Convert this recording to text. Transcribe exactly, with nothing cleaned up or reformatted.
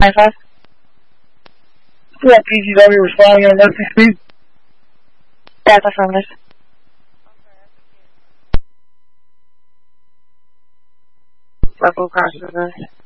nine five. Yeah, P G W responding on emergency speed. That's affirmative. Local cross river.